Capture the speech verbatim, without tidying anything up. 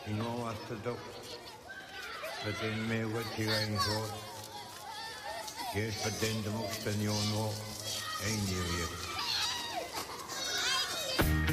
Ingo Astatok, Patin me what Tirain Short, yes, but then the Muxtan Yono, Ain't you yet?